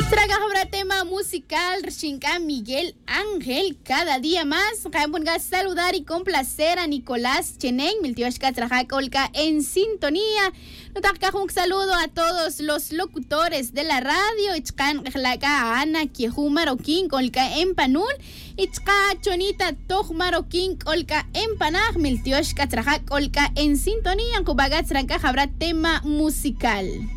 Traga habrá tema musical, Shinka Miguel Ángel, cada día más. Ponga saludar y complacer a Nicolás Cheneng, Miltioshka Trajacolca en sintonía. Un saludo a todos los locutores de la radio. Ichkan Laka Ana Kiehu Maroquín Colca en Panul. Ichka Chonita Toj Maroquín Colca en Panaj, Miltioshka Trajacolca en sintonía. Kubagat Tranca habrá tema musical.